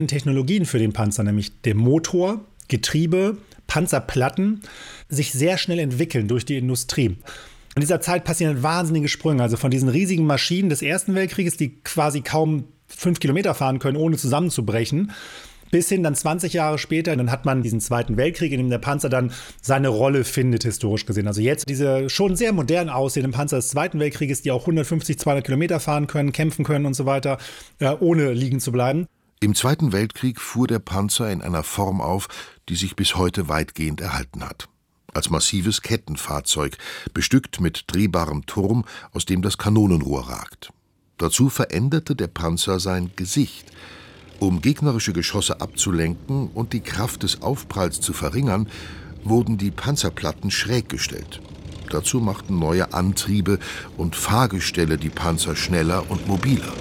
Technologien für den Panzer, nämlich der Motor, Getriebe, Panzerplatten, sich sehr schnell entwickeln durch die Industrie. In dieser Zeit passieren wahnsinnige Sprünge. Also von diesen riesigen Maschinen des Ersten Weltkrieges, die quasi kaum 5 Kilometer fahren können, ohne zusammenzubrechen, bis hin dann 20 Jahre später, dann hat man diesen Zweiten Weltkrieg, in dem der Panzer dann seine Rolle findet, historisch gesehen. Also jetzt diese schon sehr modern aussehenden Panzer des Zweiten Weltkrieges, die auch 150, 200 Kilometer fahren können, kämpfen können und so weiter, ohne liegen zu bleiben. Im Zweiten Weltkrieg fuhr der Panzer in einer Form auf, die sich bis heute weitgehend erhalten hat. Als massives Kettenfahrzeug, bestückt mit drehbarem Turm, aus dem das Kanonenrohr ragt. Dazu veränderte der Panzer sein Gesicht. Um gegnerische Geschosse abzulenken und die Kraft des Aufpralls zu verringern, wurden die Panzerplatten schräg gestellt. Dazu machten neue Antriebe und Fahrgestelle die Panzer schneller und mobiler.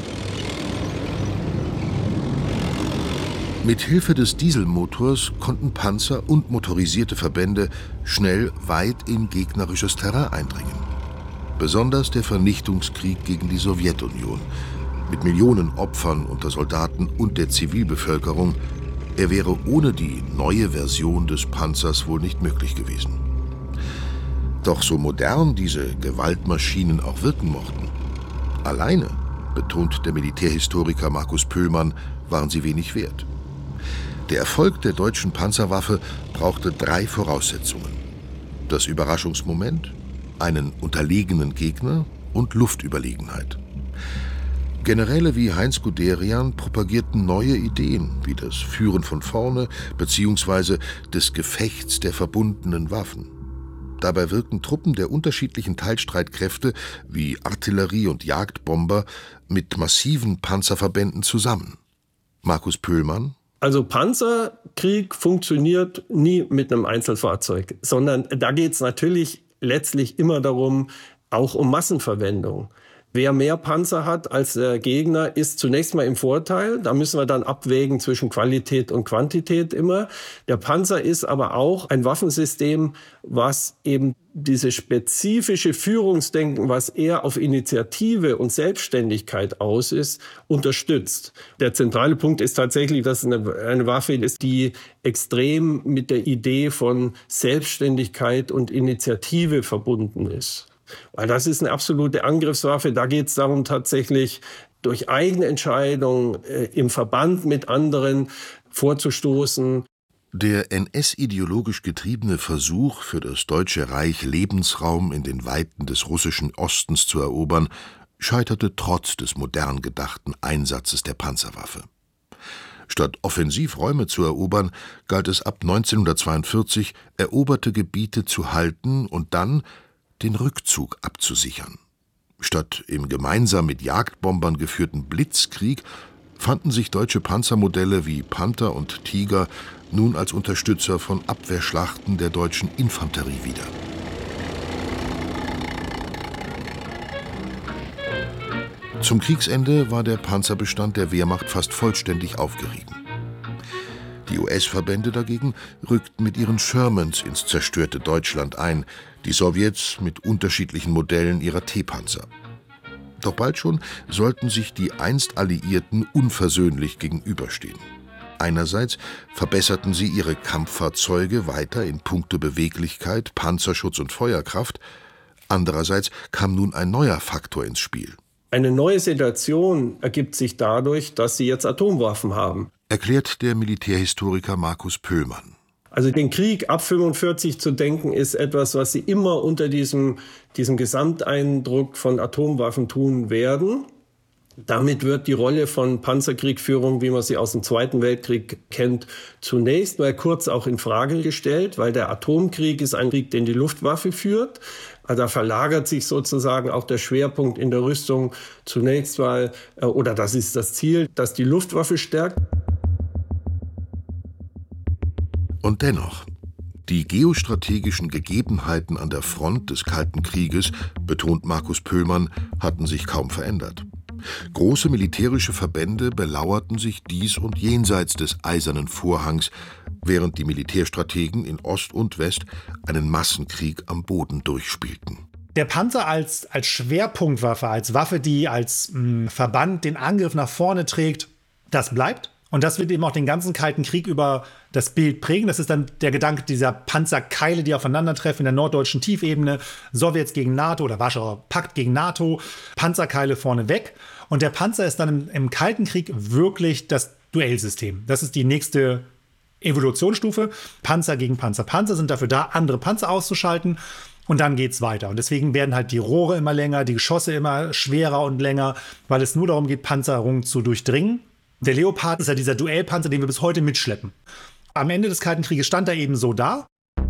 Mit Hilfe des Dieselmotors konnten Panzer und motorisierte Verbände schnell weit in gegnerisches Terrain eindringen. Besonders der Vernichtungskrieg gegen die Sowjetunion, mit Millionen Opfern unter Soldaten und der Zivilbevölkerung, er wäre ohne die neue Version des Panzers wohl nicht möglich gewesen. Doch so modern diese Gewaltmaschinen auch wirken mochten, alleine, betont der Militärhistoriker Markus Pöhlmann, waren sie wenig wert. Der Erfolg der deutschen Panzerwaffe brauchte 3 Voraussetzungen: das Überraschungsmoment, einen unterlegenen Gegner und Luftüberlegenheit. Generäle wie Heinz Guderian propagierten neue Ideen wie das Führen von vorne bzw. des Gefechts der verbundenen Waffen. Dabei wirken Truppen der unterschiedlichen Teilstreitkräfte wie Artillerie und Jagdbomber mit massiven Panzerverbänden zusammen. Markus Pöhlmann: Also Panzerkrieg funktioniert nie mit einem Einzelfahrzeug, sondern da geht es natürlich letztlich immer darum, auch um Massenverwendung. Wer mehr Panzer hat als der Gegner, ist zunächst mal im Vorteil. Da müssen wir dann abwägen zwischen Qualität und Quantität immer. Der Panzer ist aber auch ein Waffensystem, was eben diese spezifische Führungsdenken, was eher auf Initiative und Selbstständigkeit aus ist, unterstützt. Der zentrale Punkt ist tatsächlich, dass es eine Waffe ist, die extrem mit der Idee von Selbstständigkeit und Initiative verbunden ist. Weil das ist eine absolute Angriffswaffe. Da geht es darum, tatsächlich durch eigene Entscheidung im Verband mit anderen vorzustoßen. Der NS-ideologisch getriebene Versuch, für das Deutsche Reich Lebensraum in den Weiten des russischen Ostens zu erobern, scheiterte trotz des modern gedachten Einsatzes der Panzerwaffe. Statt Offensivräume zu erobern, galt es ab 1942, eroberte Gebiete zu halten und dann den Rückzug abzusichern. Statt im gemeinsam mit Jagdbombern geführten Blitzkrieg fanden sich deutsche Panzermodelle wie Panther und Tiger nun als Unterstützer von Abwehrschlachten der deutschen Infanterie wieder. Zum Kriegsende war der Panzerbestand der Wehrmacht fast vollständig aufgerieben. Die US-Verbände dagegen rückten mit ihren Shermans ins zerstörte Deutschland ein, die Sowjets mit unterschiedlichen Modellen ihrer T-Panzer. Doch bald schon sollten sich die einst Alliierten unversöhnlich gegenüberstehen. Einerseits verbesserten sie ihre Kampffahrzeuge weiter in puncto Beweglichkeit, Panzerschutz und Feuerkraft. Andererseits kam nun ein neuer Faktor ins Spiel. Eine neue Situation ergibt sich dadurch, dass sie jetzt Atomwaffen haben, erklärt der Militärhistoriker Markus Pöhlmann. Also den Krieg ab 1945 zu denken, ist etwas, was sie immer unter diesem Gesamteindruck von Atomwaffen tun werden. Damit wird die Rolle von Panzerkriegführung, wie man sie aus dem Zweiten Weltkrieg kennt, zunächst mal kurz auch in Frage gestellt, weil der Atomkrieg ist ein Krieg, den die Luftwaffe führt. Also da verlagert sich sozusagen auch der Schwerpunkt in der Rüstung zunächst mal, oder das ist das Ziel, dass die Luftwaffe stärkt. Und dennoch, die geostrategischen Gegebenheiten an der Front des Kalten Krieges, betont Markus Pöhlmann, hatten sich kaum verändert. Große militärische Verbände belauerten sich dies und jenseits des Eisernen Vorhangs, während die Militärstrategen in Ost und West einen Massenkrieg am Boden durchspielten. Der Panzer als Schwerpunktwaffe, als Waffe, die als Verband den Angriff nach vorne trägt, das bleibt. Und das wird eben auch den ganzen Kalten Krieg über das Bild prägen. Das ist dann der Gedanke dieser Panzerkeile, die aufeinandertreffen in der norddeutschen Tiefebene. Sowjets gegen NATO oder Warschauer Pakt gegen NATO. Panzerkeile vorne weg. Und der Panzer ist dann im Kalten Krieg wirklich das Duellsystem. Das ist die nächste Evolutionsstufe. Panzer gegen Panzer. Panzer sind dafür da, andere Panzer auszuschalten. Und dann geht's weiter. Und deswegen werden halt die Rohre immer länger, die Geschosse immer schwerer und länger, weil es nur darum geht, Panzerung zu durchdringen. Der Leopard ist ja dieser Duellpanzer, den wir bis heute mitschleppen. Am Ende des Kalten Krieges stand er eben so da.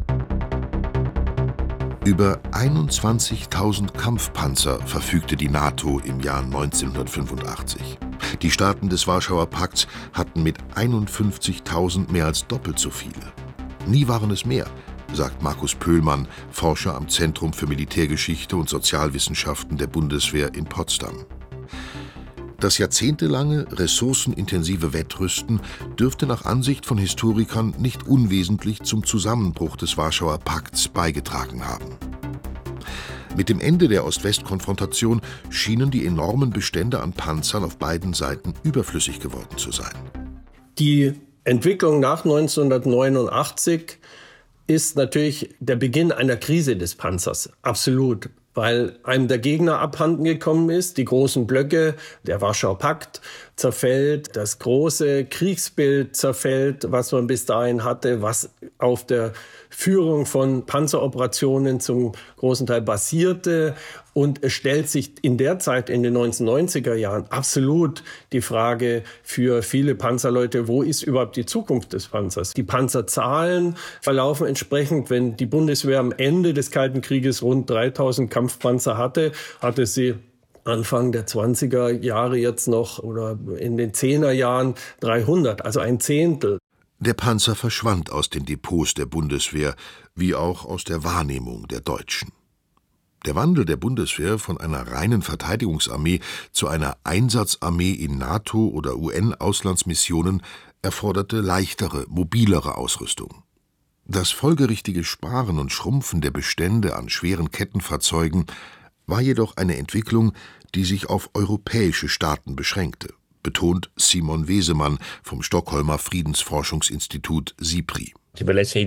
Über 21.000 Kampfpanzer verfügte die NATO im Jahr 1985. Die Staaten des Warschauer Pakts hatten mit 51.000 mehr als doppelt so viele. Nie waren es mehr, sagt Markus Pöhlmann, Forscher am Zentrum für Militärgeschichte und Sozialwissenschaften der Bundeswehr in Potsdam. Das jahrzehntelange, ressourcenintensive Wettrüsten dürfte nach Ansicht von Historikern nicht unwesentlich zum Zusammenbruch des Warschauer Pakts beigetragen haben. Mit dem Ende der Ost-West-Konfrontation schienen die enormen Bestände an Panzern auf beiden Seiten überflüssig geworden zu sein. Die Entwicklung nach 1989 ist natürlich der Beginn einer Krise des Panzers, absolut. Weil einem der Gegner abhanden gekommen ist, die großen Blöcke, der Warschauer Pakt zerfällt, das große Kriegsbild zerfällt, was man bis dahin hatte, was auf der Führung von Panzeroperationen zum großen Teil basierte. Und es stellt sich in der Zeit, in den 1990er Jahren, absolut die Frage für viele Panzerleute, wo ist überhaupt die Zukunft des Panzers? Die Panzerzahlen verlaufen entsprechend. Wenn die Bundeswehr am Ende des Kalten Krieges rund 3000 Kampfpanzer hatte sie Anfang der 20er Jahre jetzt noch oder in den 10er Jahren 300, also ein Zehntel. Der Panzer verschwand aus den Depots der Bundeswehr, wie auch aus der Wahrnehmung der Deutschen. Der Wandel der Bundeswehr von einer reinen Verteidigungsarmee zu einer Einsatzarmee in NATO- oder UN-Auslandsmissionen erforderte leichtere, mobilere Ausrüstung. Das folgerichtige Sparen und Schrumpfen der Bestände an schweren Kettenfahrzeugen war jedoch eine Entwicklung, die sich auf europäische Staaten beschränkte, betont Simon Wesemann vom Stockholmer Friedensforschungsinstitut SIPRI. Für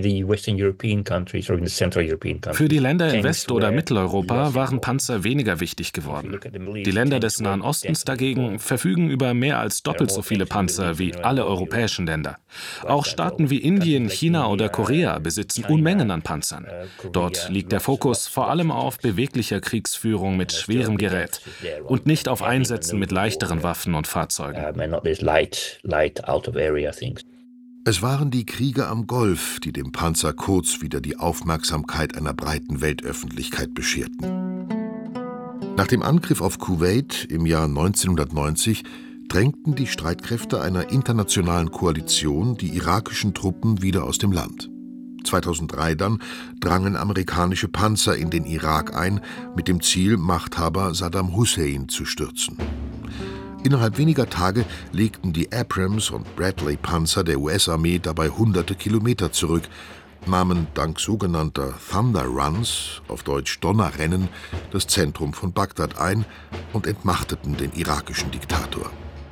die Länder in West- oder Mitteleuropa waren Panzer weniger wichtig geworden. Die Länder des Nahen Ostens dagegen verfügen über mehr als doppelt so viele Panzer wie alle europäischen Länder. Auch Staaten wie Indien, China oder Korea besitzen Unmengen an Panzern. Dort liegt der Fokus vor allem auf beweglicher Kriegsführung mit schwerem Gerät und nicht auf Einsätzen mit leichteren Waffen und Fahrzeugen. Es waren die Kriege am Golf, die dem Panzer kurz wieder die Aufmerksamkeit einer breiten Weltöffentlichkeit bescherten. Nach dem Angriff auf Kuwait im Jahr 1990 drängten die Streitkräfte einer internationalen Koalition die irakischen Truppen wieder aus dem Land. 2003 dann drangen amerikanische Panzer in den Irak ein, mit dem Ziel, Machthaber Saddam Hussein zu stürzen. Innerhalb weniger Tage legten die Abrams- und Bradley-Panzer der US-Armee dabei hunderte Kilometer zurück, nahmen dank sogenannter Thunder Runs, auf Deutsch Donnerrennen, das Zentrum von Bagdad ein und entmachteten den irakischen Diktator.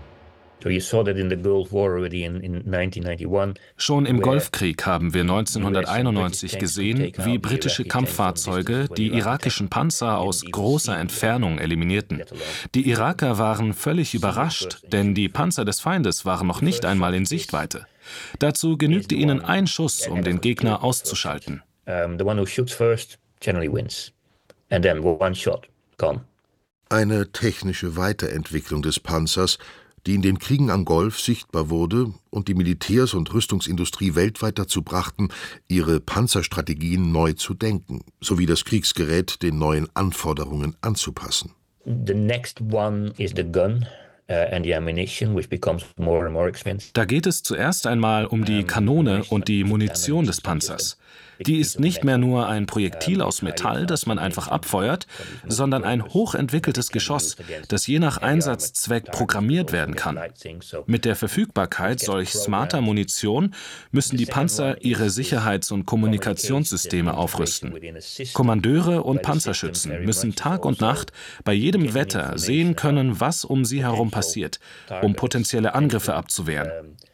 Schon im Golfkrieg haben wir 1991 gesehen, wie britische Kampffahrzeuge die irakischen Panzer aus großer Entfernung eliminierten. Die Iraker waren völlig überrascht, denn die Panzer des Feindes waren noch nicht einmal in Sichtweite. Dazu genügte ihnen ein Schuss, um den Gegner auszuschalten. Eine technische Weiterentwicklung des Panzers, die in den Kriegen am Golf sichtbar wurde und die Militärs- und Rüstungsindustrie weltweit dazu brachten, ihre Panzerstrategien neu zu denken, sowie das Kriegsgerät den neuen Anforderungen anzupassen. The next one is the gun. Da geht es zuerst einmal um die Kanone und die Munition des Panzers. Die ist nicht mehr nur ein Projektil aus Metall, das man einfach abfeuert, sondern ein hochentwickeltes Geschoss, das je nach Einsatzzweck programmiert werden kann. Mit der Verfügbarkeit solch smarter Munition müssen die Panzer ihre Sicherheits- und Kommunikationssysteme aufrüsten. Kommandeure und Panzerschützen müssen Tag und Nacht bei jedem Wetter sehen können, was um sie herum passiert, um potenzielle Angriffe abzuwehren.